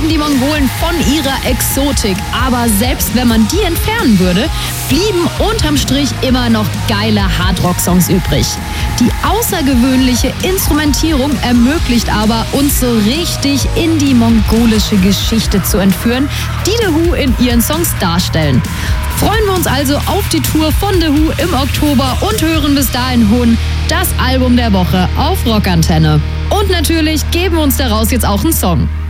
leben die Mongolen von ihrer Exotik. Aber selbst wenn man die entfernen würde, blieben unterm Strich immer noch geile Hardrock-Songs übrig. Die außergewöhnliche Instrumentierung ermöglicht aber, uns so richtig in die mongolische Geschichte zu entführen, die The Who in ihren Songs darstellen. Freuen wir uns also auf die Tour von The Who im Oktober und hören bis dahin Hun, das Album der Woche auf Rockantenne. Und natürlich geben wir uns daraus jetzt auch einen Song.